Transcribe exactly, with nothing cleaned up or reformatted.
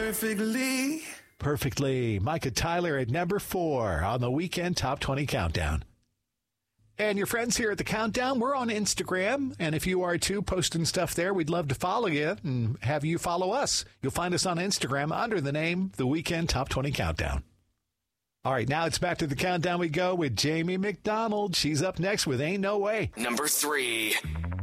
perfectly. Perfectly. Micah Tyler at number four on the Weekend Top twenty Countdown. And your friends here at the Countdown, we're on Instagram. And if you are too, posting stuff there, we'd love to follow you and have you follow us. You'll find us on Instagram under the name The Weekend Top twenty Countdown. All right, now it's back to the Countdown we go with Jamie McDonald. She's up next with Ain't No Way. Number three.